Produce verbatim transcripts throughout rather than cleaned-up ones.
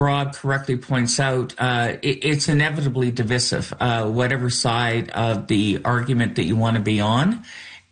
Rob correctly points out, uh, it, it's inevitably divisive, uh, whatever side of the argument that you want to be on.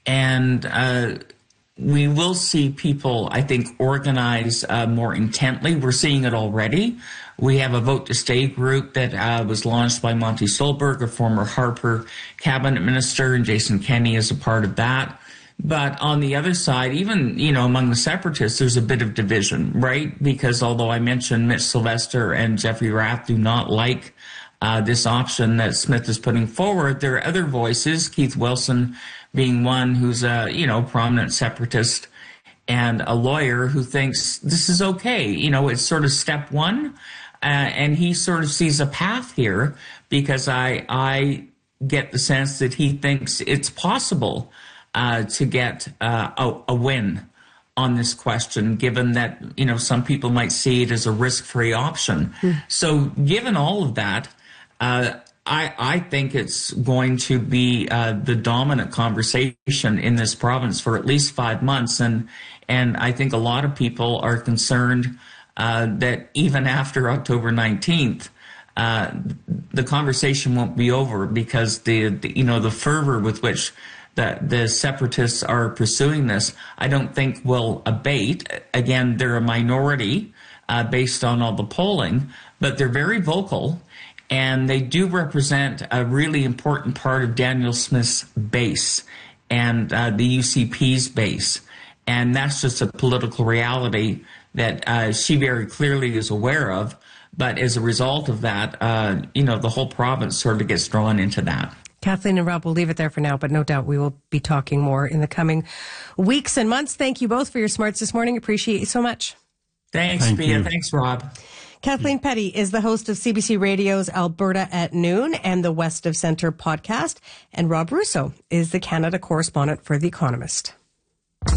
And uh, we will see people, I think, organize uh, more intently. We're seeing it already. We have a Vote to Stay group that uh, was launched by Monty Solberg, a former Harper cabinet minister, and Jason Kenney is a part of that. But on the other side, even, you know, among the separatists, there's a bit of division, right? Because although I mentioned Mitch Sylvester and Jeffrey Rath do not like uh, this option that Smith is putting forward, there are other voices, Keith Wilson being one who's a, you know, prominent separatist and a lawyer who thinks this is okay. You know, it's sort of step one. Uh, and he sort of sees a path here because I, I get the sense that he thinks it's possible Uh, to get uh, a, a win on this question, given that, you know, some people might see it as a risk-free option. Mm. So given all of that, uh, I, I think it's going to be uh, the dominant conversation in this province for at least five months. And, and I think a lot of people are concerned uh, that even after October nineteenth, uh, the conversation won't be over because the, the you know, the fervor with which that the separatists are pursuing this, I don't think will abate. Again, they're a minority uh, based on all the polling, but they're very vocal, and they do represent a really important part of Danielle Smith's base and uh, the U C P's base. And that's just a political reality that uh, she very clearly is aware of. But as a result of that, uh, you know, the whole province sort of gets drawn into that. Kathleen and Rob, we'll leave it there for now, but no doubt we will be talking more in the coming weeks and months. Thank you both for your smarts this morning. Appreciate you so much. Thanks, Thank Bea. you. Thanks, Rob. Kathleen Petty is the host of C B C Radio's Alberta at Noon and the West of Centre podcast, and Rob Russo is the Canada correspondent for The Economist.